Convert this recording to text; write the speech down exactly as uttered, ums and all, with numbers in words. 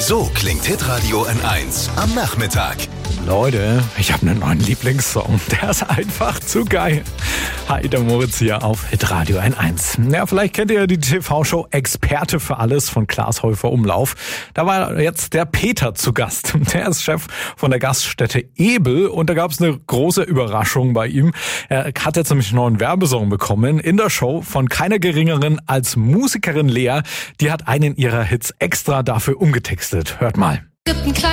So klingt Hitradio N eins am Nachmittag. Leute, ich habe einen neuen Lieblingssong. Der ist einfach zu geil. Hi, der Moritz hier auf Hitradio N eins. Ja, vielleicht kennt ihr ja die T V-Show Experte für alles von Klaas Häufer Umlauf. Da war jetzt der Peter zu Gast. Der ist Chef von der Gaststätte Ebel und da gab es eine große Überraschung bei ihm. Er hat jetzt nämlich einen neuen Werbesong bekommen in der Show von keiner geringeren als Musikerin Lea. Die hat einen ihrer Hits extra dafür umgetextet. Hört mal.